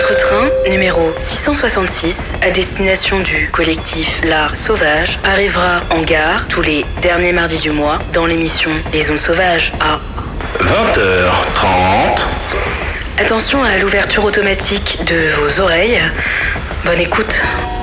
Votre train, numéro 666, à destination du collectif L'Art Sauvage, arrivera en gare tous les derniers mardis du mois dans l'émission Les Ondes Sauvages à 20h30. Attention à l'ouverture automatique de vos oreilles. Bonne écoute.